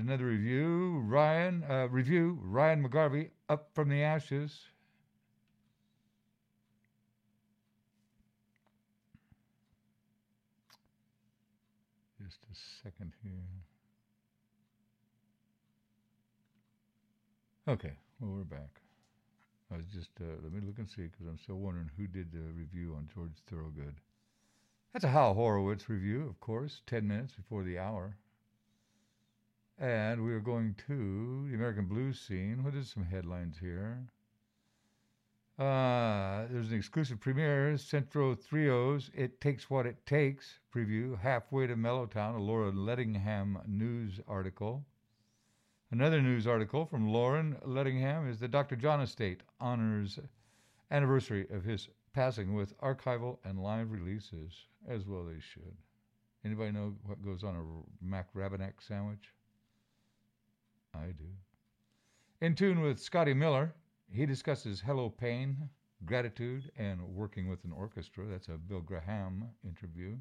another review. Ryan McGarvey, Up from the Ashes. Just a second here. Okay, well, we're back. I was just, let me look and see, because I'm still wondering who did the review on George Thorogood. That's a Hal Horowitz review, of course, 10 minutes before the hour. And we are going to the American blues scene. What is some headlines here? There's an exclusive premiere, Centro Trios, It Takes What It Takes preview, Halfway to Mellowtown, a Laura Lettingham news article. Another news article from Lauren Lettingham is the Dr. John Estate honors anniversary of his passing with archival and live releases, as well they should. Anybody know what goes on a Mac Rabenak sandwich? I do. In tune with Scotty Miller, he discusses Hello Pain, gratitude, and working with an orchestra. That's a Bill Graham interview.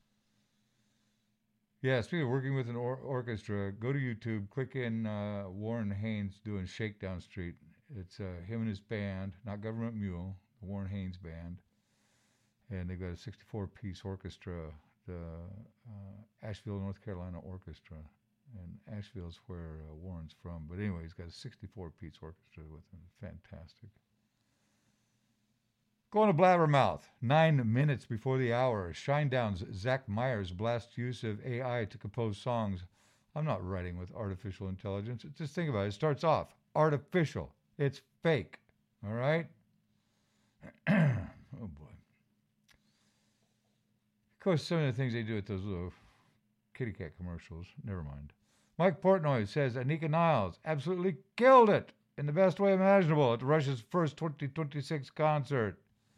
Yeah, speaking of working with an orchestra, go to YouTube, click in Warren Haynes doing Shakedown Street. It's him and his band, not Government Mule, the Warren Haynes Band. And they've got a 64-piece orchestra, the Asheville, North Carolina Orchestra. And Asheville's where Warren's from. But anyway, he's got a 64-piece orchestra with him. Fantastic. Going to Blabbermouth. 9 minutes before the hour. Shinedown's Zach Myers blasts use of AI to compose songs. I'm not writing with artificial intelligence. Just think about it. It starts off artificial. It's fake. All right? Oh, boy. Of course, some of the things they do at those little kitty cat commercials. Never mind. Mike Portnoy says Anika Niles absolutely killed it in the best way imaginable at Rush's first 2026 concert.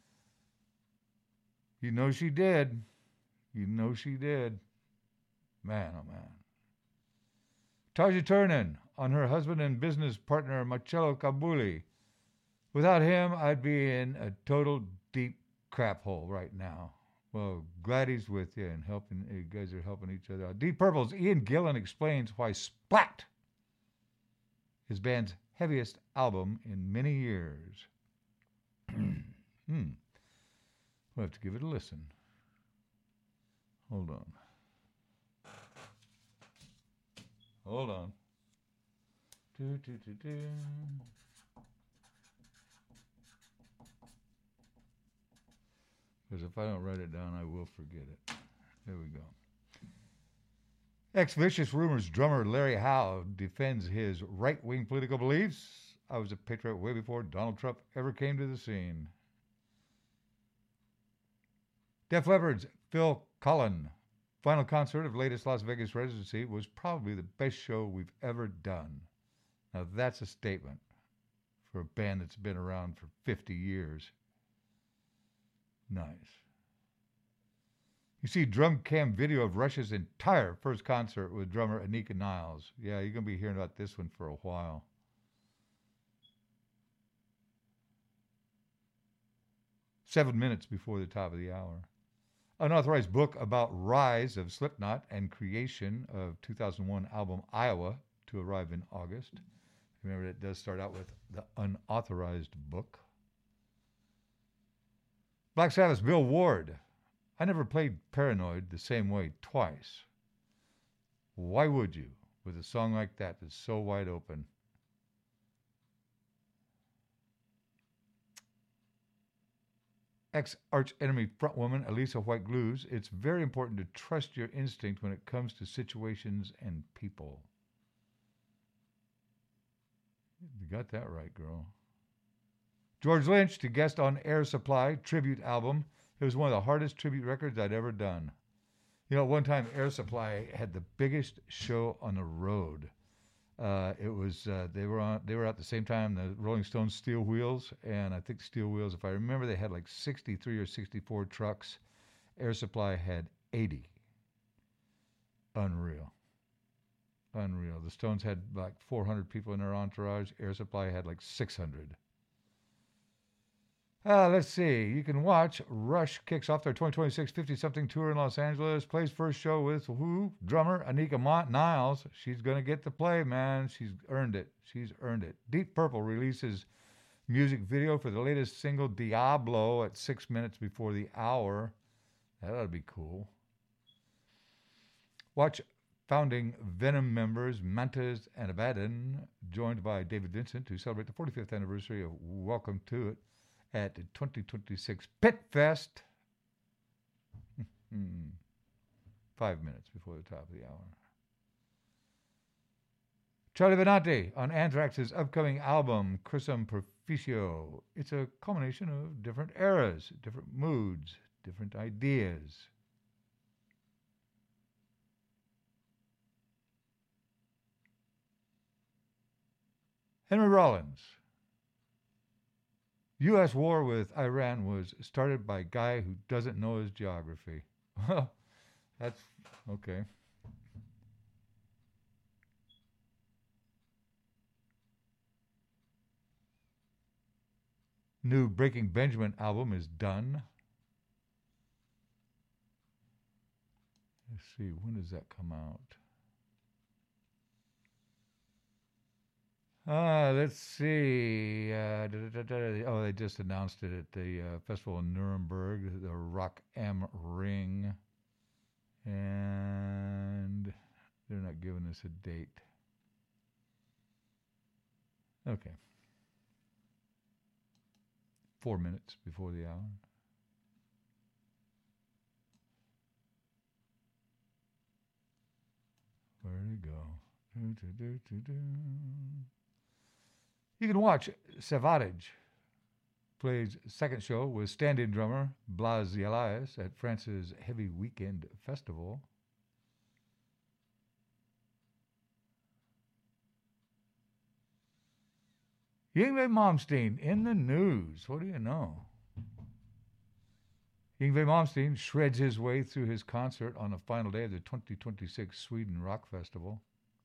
You know she did. You know she did. Man, oh man. Tarja Turunen on her husband and business partner Marcello Kabuli. Without him, I'd be in a total deep crap hole right now. Well, glad he's with you and helping. You guys are helping each other out. Deep Purple's Ian Gillan explains why Splat, his band's heaviest album in many years. We'll have to give it a listen. Hold on. Hold on. Because if I don't write it down, I will forget it. There we go. Ex-Vicious Rumors drummer Larry Howe defends his right-wing political beliefs. I was a patriot way before Donald Trump ever came to the scene. Def Leppard's Phil Collen, final concert of latest Las Vegas residency, was probably the best show we've ever done. Now that's a statement for a band that's been around for 50 years. Nice. You see drum cam video of Rush's entire first concert with drummer Anika Niles. Yeah, you're going to be hearing about this one for a while. Seven minutes before the top of the hour. Unauthorized book about rise of Slipknot and creation of 2001 album Iowa to arrive in August. Remember, it does start out with the unauthorized book. Black Sabbath's Bill Ward. I never played Paranoid the same way twice. Why would you with a song like that that's so wide open? Ex-arch-enemy frontwoman Elisa White-Glues, it's very important to trust your instinct when it comes to situations and people. You got that right, girl. George Lynch to guest on Air Supply tribute album. It was one of the hardest tribute records I'd ever done. You know, one time Air Supply had the biggest show on the road. They were out at the same time the Rolling Stones Steel Wheels, and I think Steel Wheels, if I remember, they had like 63 or 64 trucks. Air Supply had 80. Unreal. The Stones had like 400 people in their entourage. Air Supply had like 600. Let's see. You can watch Rush kicks off their 2026 50-something tour in Los Angeles. Plays first show with who? Drummer Anika Niles. She's going to get to play, man. She's earned it. She's earned it. Deep Purple releases music video for the latest single Diablo at 6 minutes before the hour. That ought to be cool. Watch founding Venom members Mantas and Abaddon, joined by David Vincent, to celebrate the 45th anniversary of Welcome to It at the 2026 Pit Fest. 5 minutes before the top of the hour. Charlie Benante on Anthrax's upcoming album, Crisum Perficio. It's a culmination of different eras, different moods, different ideas. Henry Rollins. U.S. war with Iran was started by a guy who doesn't know his geography. Well, that's okay. New Breaking Benjamin album is done. Let's see, when does that come out? Let's see. Oh, they just announced it at the festival in Nuremberg, the Rock am Ring. And they're not giving us a date. Okay. 4 minutes before the hour. Where'd it go? You can watch Savage plays second show with stand-in drummer Blas Elias at France's Heavy Weekend Festival. Yngwie Malmsteen in the news. What do you know? Yngwie Malmsteen shreds his way through his concert on the final day of the 2026 Sweden Rock Festival.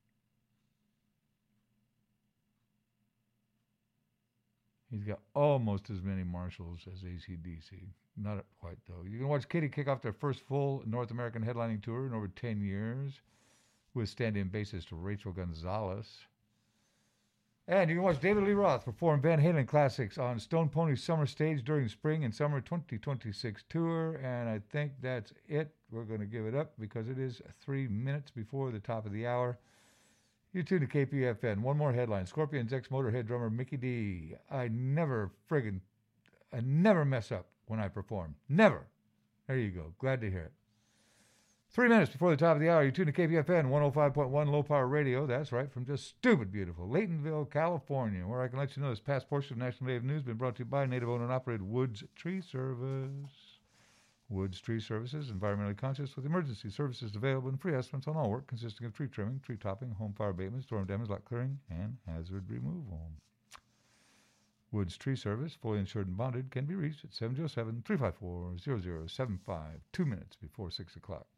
He's got almost as many Marshalls as AC/DC. Not quite, though. You can watch Kitty kick off their first full North American headlining tour in over 10 years with stand-in bassist Rachel Gonzalez. And you can watch David Lee Roth perform Van Halen classics on Stone Pony's summer stage during spring and summer 2026 tour. And I think that's it. We're going to give it up because it is 3 minutes before the top of the hour. You tune to KPFN. One more headline. Scorpions ex-Motorhead drummer Mikkey Dee. I never mess up when I perform. Never. There you go. Glad to hear it. 3 minutes before the top of the hour, you tune to KPFN 105.1 Low Power Radio. That's right, from just stupid beautiful Laytonville, California, where I can let you know this past portion of National Day of News has been brought to you by native-owned and operated Woods Tree Service. Woods Tree Services, environmentally conscious with emergency services available and free estimates on all work consisting of tree trimming, tree topping, home fire abatement, storm damage, lot clearing, and hazard removal. Woods Tree Service, fully insured and bonded, can be reached at 707-354-0075, 2 minutes before 6 o'clock.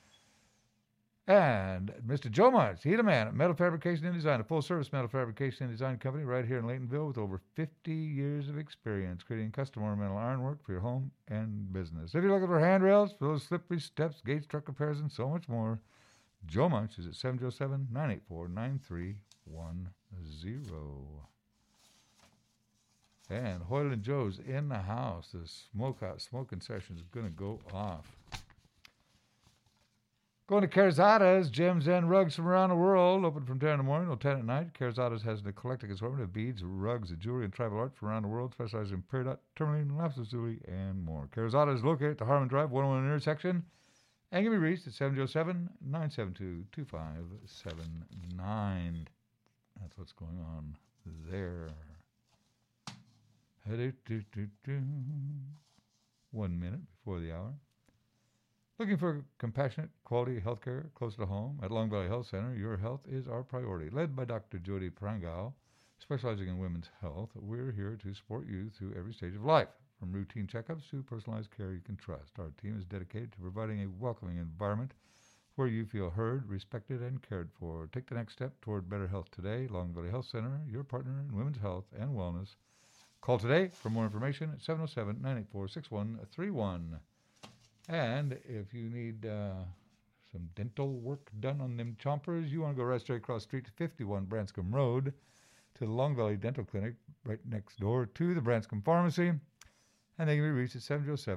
And Mr. Joe Martz, he's the man at Metal Fabrication and Design, a full-service metal fabrication and design company right here in Laytonville with over 50 years of experience creating custom ornamental ironwork for your home and business. If you're looking for handrails, for those slippery steps, gate truck repairs, and so much more, Joe Martz is at 707-984-9310. And Hoyle and Joe's in the house. The smoking session is going to go off. Going to Carzada's, gems and rugs from around the world. Open from 10 in the morning till 10 at night. Carzada's has an eclectic assortment of beads, rugs, jewelry, and tribal art from around the world, specializing in peridot, tourmaline, lapis-lazuli, and more. Carzada is located at the Harmon Drive 101 intersection and can be reached at 707-972-2579. That's what's going on there. 1 minute before the hour. Looking for compassionate, quality health care close to home? At Long Valley Health Center, your health is our priority. Led by Dr. Jody Prangau, specializing in women's health, we're here to support you through every stage of life. From routine checkups to personalized care you can trust, our team is dedicated to providing a welcoming environment where you feel heard, respected, and cared for. Take the next step toward better health today. Long Valley Health Center, your partner in women's health and wellness, Call today for more information at 707-984-6131. And if you need some dental work done on them chompers, you want to go right straight across the street to 51 Branscombe Road to the Long Valley Dental Clinic right next door to the Branscombe Pharmacy. And they can be reached at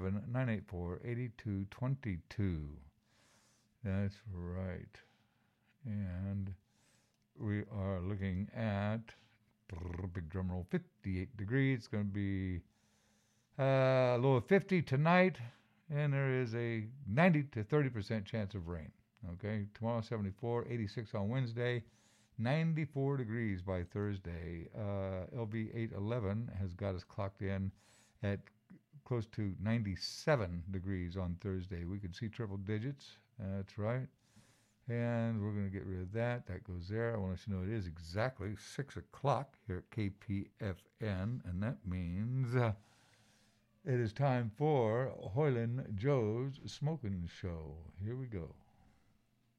707-984-8222. That's right. And we are looking at, big drum roll, 58 degrees. It's going to be a low of 50 tonight, and there is a 90 to 30% chance of rain. Okay, tomorrow 74, 86 on Wednesday, 94 degrees by Thursday. LV 811 has got us clocked in at close to 97 degrees on Thursday. We could see triple digits. That's right. And we're going to get rid of that. That goes there. I want to let you know it is exactly 6 o'clock here at KPFN, and that means it is time for Hoyland Joe's Smoking Show. Here we go.